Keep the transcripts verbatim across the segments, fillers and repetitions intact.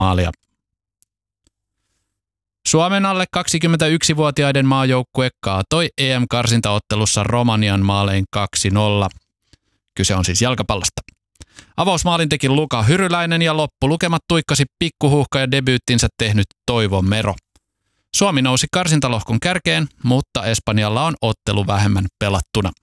maalia. Suomen alle kaksikymmentäyksivuotiaiden maajoukkue kaatoi E M-karsintaottelussa Romanian maalein kaksi nolla. Kyse on siis jalkapallosta. Avausmaalin teki Luka Hyryläinen ja loppulukemat tuikkasi pikkuhuuhka ja debyyttinsä tehnyt Toivo Mero. Suomi nousi karsintalohkon kärkeen, mutta Espanjalla on ottelu vähemmän pelattuna.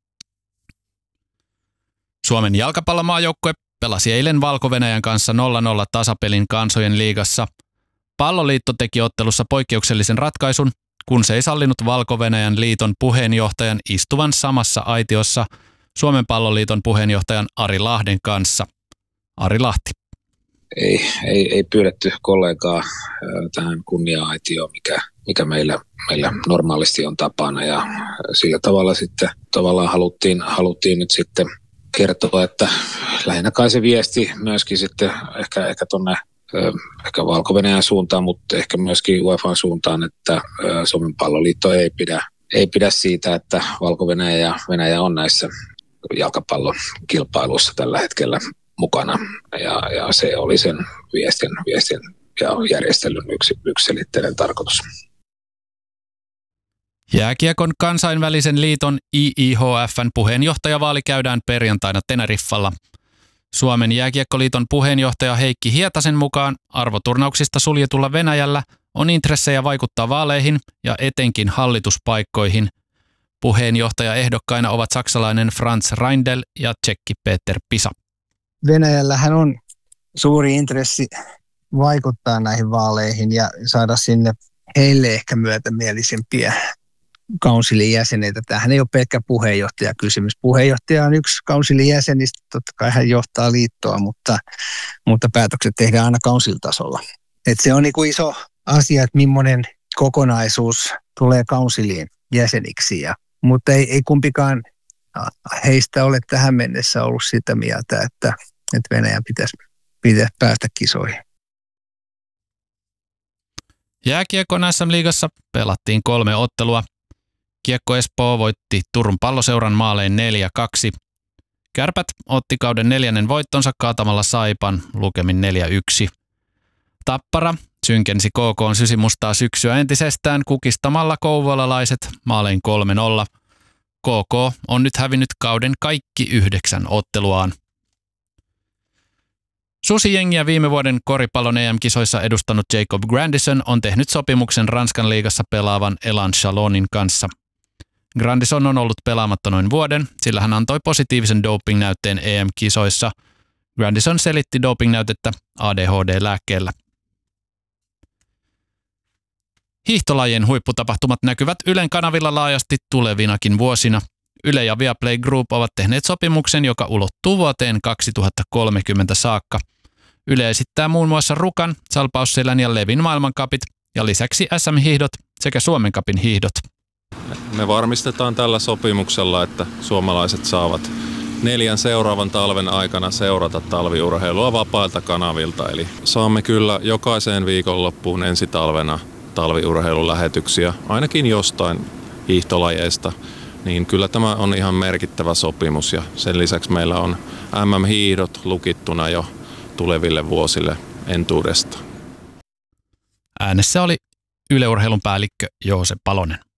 Suomen jalkapallomaajoukkue pelasi eilen Valko-Venäjän kanssa nolla nolla tasapelin Kansojen liigassa. Palloliitto teki ottelussa poikkeuksellisen ratkaisun, kun se ei sallinut Valko-Venäjän liiton puheenjohtajan istuvan samassa aitiossa Suomen palloliiton puheenjohtajan Ari Lahden kanssa. Ari Lahti. Ei, ei, ei pyydetty kollegaa tähän kunnia-aitioon, mikä, mikä meillä, meillä normaalisti on tapana. Ja sillä tavalla sitten tavallaan haluttiin, haluttiin nyt sitten kertoa, että lähinnä kai se viesti myöskin sitten ehkä, ehkä tuonne ehkä Valko-Venäjän suuntaan, mutta ehkä myöskin U E F A:n suuntaan, että Suomen palloliitto ei pidä, ei pidä siitä, että Valko-Venäjä ja Venäjä on näissä jalkapallon kilpailuissa tällä hetkellä mukana. Ja, ja se oli sen viestin, viestin ja järjestelyn yksi, yksiselitteinen tarkoitus. Jääkiekon kansainvälisen liiton I I H F:n puheenjohtajavaali käydään perjantaina Teneriffalla. Suomen jääkiekkoliiton puheenjohtaja Heikki Hietasen mukaan arvoturnauksista suljetulla Venäjällä on intressejä vaikuttaa vaaleihin ja etenkin hallituspaikkoihin. Puheenjohtajaehdokkaina ovat saksalainen Franz Reindl ja tsekki Peter Pisa. Venäjällähän on suuri intressi vaikuttaa näihin vaaleihin ja saada sinne heille ehkä myötämielisempiä kaunsilin jäseneitä. Tämähän ei ole pelkkä puheenjohtajakysymys. Puheenjohtaja on yksi kaunsilin jäsenistä, totta kai hän johtaa liittoa, mutta, mutta päätökset tehdään aina kaunsiltasolla. Et se on niin kuin iso asia, että millainen kokonaisuus tulee kaunsiliin jäseniksi. Ja, mutta ei, ei kumpikaan heistä ole tähän mennessä ollut sitä mieltä, että, että Venäjän pitäisi, pitäisi päästä kisoihin. Jääkiekon S M-liigassa pelattiin kolme ottelua. Kiekko Espoo voitti Turun Palloseuran maalein neljä kaksi. Kärpät otti kauden neljännen voittonsa kaatamalla Saipan lukemin neljä yksi. Tappara synkensi K K:n sysimustaa syksyä entisestään kukistamalla kouvolalaiset maalein kolme nolla. K K on nyt hävinnyt kauden kaikki yhdeksän otteluaan. Susijengiä viime vuoden koripallon E M-kisoissa edustanut Jacob Grandison on tehnyt sopimuksen Ranskan liigassa pelaavan Elan Chalonin kanssa. Grandison on ollut pelaamatta noin vuoden, sillä hän antoi positiivisen doping-näytteen E M-kisoissa. Grandison selitti doping-näytettä A D H D-lääkkeellä. Hiihtolajien huipputapahtumat näkyvät Ylen kanavilla laajasti tulevinakin vuosina. Yle ja Viaplay Group ovat tehneet sopimuksen, joka ulottuu vuoteen kaksituhattakolmekymmentä saakka. Yle esittää muun muassa Rukan, Salpausselän ja Levin maailmankapit ja lisäksi S M-hiihdot sekä Suomen Cupin hiihdot. Me varmistetaan tällä sopimuksella, että suomalaiset saavat neljän seuraavan talven aikana seurata talviurheilua vapailta kanavilta. Eli saamme kyllä jokaiseen viikonloppuun ensi talvena talviurheilulähetyksiä, ainakin jostain hiihtolajeista. Niin kyllä tämä on ihan merkittävä sopimus ja sen lisäksi meillä on M M-hiihdot lukittuna jo tuleville vuosille entuudesta. Äänessä oli Yle Urheilun päällikkö Joose Palonen.